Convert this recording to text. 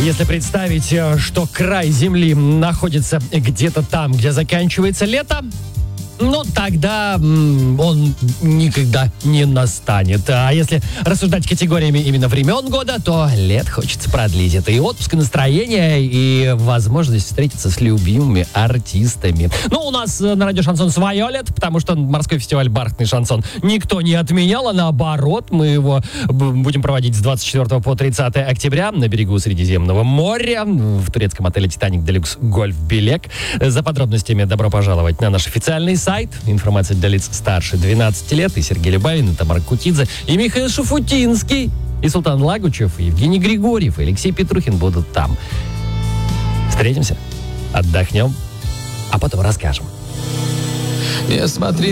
Если представить, что край Земли находится где-то там, где заканчивается лето, ну, тогда он никогда не настанет. А если рассуждать категориями именно времен года, то лет хочется продлить. Это и отпуск, и настроение, и возможность встретиться с любимыми артистами. Ну, у нас на радио «Шансон» свое лето, потому что морской фестиваль «Бархатный шансон» никто не отменял, а наоборот, мы его будем проводить с 24 по 30 октября на берегу Средиземного моря в турецком отеле «Титаник Делюкс Гольф Белек». За подробностями добро пожаловать на наш официальный сайт. Информация для лиц старше 12 лет. И Сергей Любавин, и Тамара Кутидзе, и Михаил Шуфутинский, и Султан Лагучев, и Евгений Григорьев, и Алексей Петрухин будут там. Встретимся, отдохнем, а потом расскажем. Не смотри